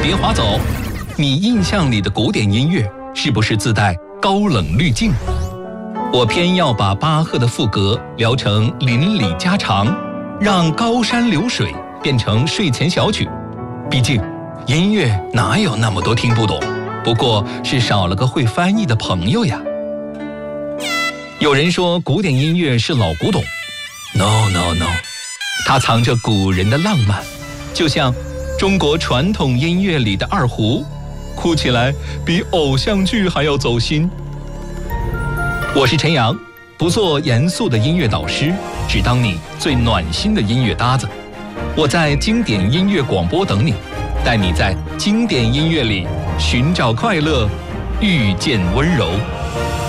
别划走，你印象里的古典音乐是不是自带高冷滤镜？我偏要把巴赫的赋格聊成邻里家常，让高山流水变成睡前小曲。毕竟音乐哪有那么多听不懂，不过是少了个会翻译的朋友呀。有人说古典音乐是老古董， No No No， 它藏着古人的浪漫，就像中国传统音乐里的二胡，哭起来比偶像剧还要走心。我是陈阳，不做严肃的音乐导师，只当你最暖心的音乐搭子。我在经典音乐广播等你，带你在经典音乐里寻找快乐，遇见温柔。